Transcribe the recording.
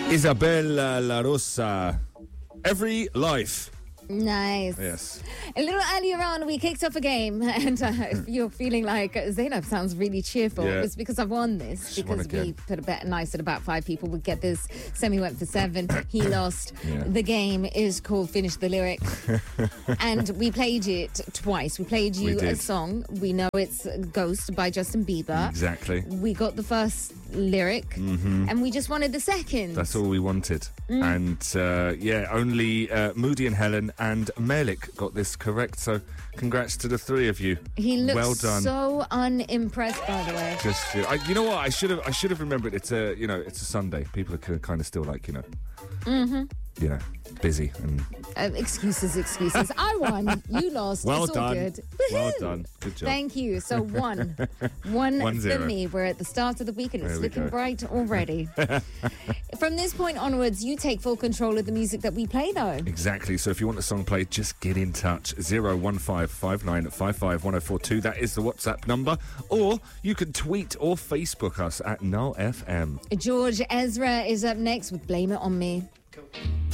Isabella La Rosa. Every life. Nice. Yes. A little earlier on, we kicked off a game, and if you're feeling like Zainab sounds really cheerful, it's because I've won this. Because we put a bet nice at about 5 people would get this. Semi went for 7. He lost. The game is called Finish the Lyric, and we played it twice. We played you a song. We know it's Ghost by Justin Bieber. Exactly. We got the first lyric, and we just wanted the second. That's all we wanted. And only Moody and Helen and Melik got this correct, so congrats to the 3 of you. He looks well done. So unimpressed, by the way. Just you know what, I should have remembered it's a Sunday. People are kind of still like busy and excuses. I won, you lost. Well it's done. All good. Well done. Good job. Thank you. So 1 for me. We're at the start of the week and it's looking bright already. From this point onwards, you take full control of the music that we play, though. Exactly. So if you want a song played, just get in touch. 01559551042. That is the WhatsApp number. Or you can tweet or Facebook us at Null FM. George Ezra is up next with Blame It On Me. Cool.